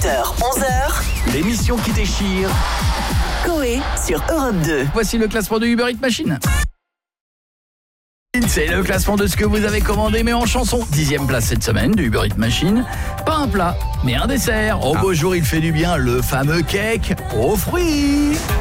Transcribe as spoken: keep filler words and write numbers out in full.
heures, onze heures. L'émission qui déchire. Coé sur Europe deux. Voici le classement de Uber Eats Machine. C'est le classement de ce que vous avez commandé, mais en chanson. Dixième place cette semaine de Uber Eats Machine. Pas un plat, mais un dessert. Au beau jour, il fait du bien, le fameux cake aux fruits.